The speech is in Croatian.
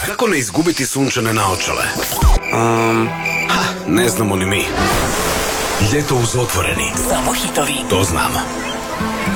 Kako ne izgubiti sunčane naočale? Ne znamo ni mi. Ljeto uz Otvoreni. Samo hitovi. To znam.